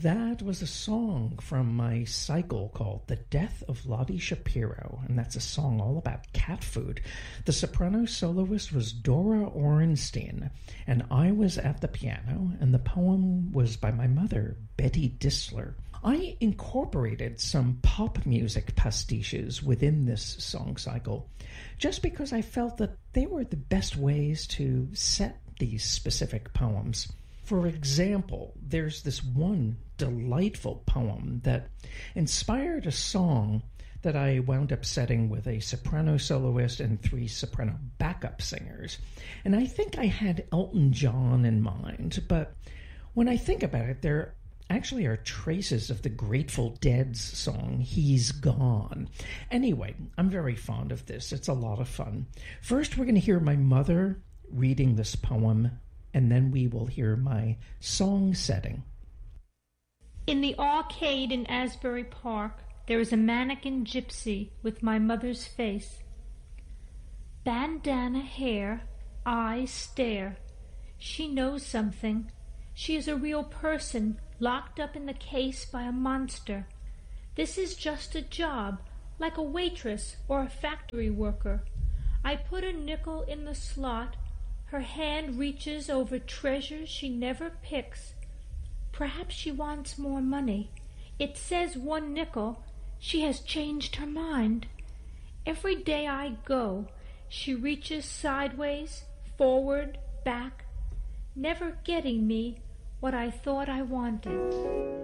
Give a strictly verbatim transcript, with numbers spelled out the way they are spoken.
that was a song from my cycle called The Death of Lottie Shapiro, and that's a song all about cat food. The soprano soloist was Dora Orenstein, and I was at the piano, and the poem was by my mother, Betty Disler. I incorporated some pop music pastiches within this song cycle, just because I felt that they were the best ways to set these specific poems. For example, there's this one delightful poem that inspired a song that I wound up setting with a soprano soloist and three soprano backup singers. And I think I had Elton John in mind, but when I think about it, there actually are traces of the Grateful Dead's song, He's Gone. Anyway, I'm very fond of this. It's a lot of fun. First, we're going to hear my mother reading this poem, and then we will hear my song setting. In the arcade in Asbury Park, there is a mannequin gypsy with my mother's face. Bandana hair, eyes stare. She knows something. She is a real person, locked up in the case by a monster. This is just a job, like a waitress or a factory worker. I put a nickel in the slot. Her hand reaches over treasures she never picks. Perhaps she wants more money. It says one nickel. She has changed her mind. Every day I go, she reaches sideways, forward, back, never getting me what I thought I wanted.